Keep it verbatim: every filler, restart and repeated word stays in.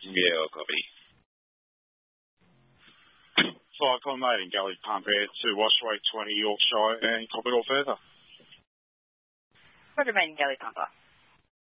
Yeah, copy. Cyclone eight in Galley Pump Air to Washaway twenty Yorkshire and copy all further. Roger, main Galley Pumper.